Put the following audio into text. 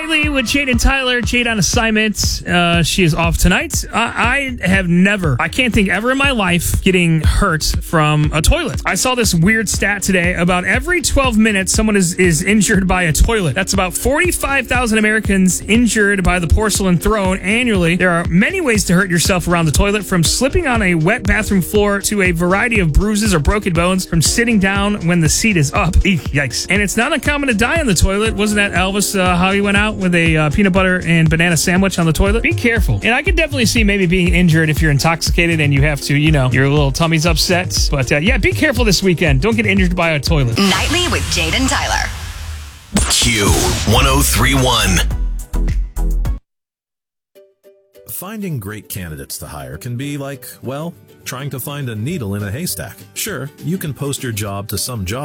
Nightly with Jade and Tyler. Jade on assignment. She is off tonight. I can't think ever in my life getting hurt from a toilet. I saw this weird stat today. About every 12 minutes, someone is injured by a toilet. That's about 45,000 Americans injured by the porcelain throne annually. There are many ways to hurt yourself around the toilet, from slipping on a wet bathroom floor to a variety of bruises or broken bones from sitting down when the seat is up. Yikes. And it's not uncommon to die on the toilet. Wasn't that Elvis, how he went out with a peanut butter and banana sandwich on the toilet? Be careful. And I can definitely see maybe being injured if you're intoxicated and you have to, your little tummy's upset. But yeah, be careful this weekend. Don't get injured by a toilet. Nightly with Jade and Tyler. Q1031. Finding great candidates to hire can be like, well, trying to find a needle in a haystack. Sure, you can post your job to some job